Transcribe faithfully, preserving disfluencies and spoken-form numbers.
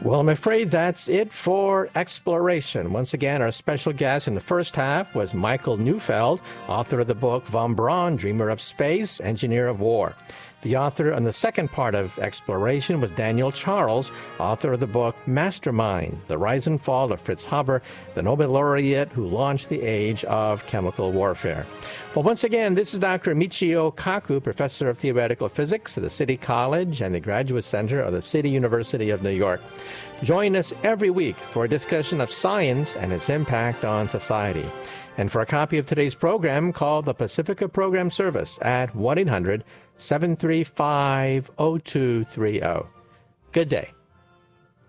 Well, I'm afraid that's it for Exploration. Once again, our special guest in the first half was Michael Neufeld, author of the book Von Braun, Dreamer of Space, Engineer of War. The author on the second part of Exploration was Daniel Charles, author of the book Mastermind, The Rise and Fall of Fritz Haber, the Nobel laureate who launched the age of chemical warfare. Well, once again, this is Doctor Michio Kaku, professor of theoretical physics at the City College and the Graduate Center of the City University of New York. Join us every week for a discussion of science and its impact on society. And for a copy of today's program, call the Pacifica Program Service at one eight hundred seven three five zero two three zero. Good day.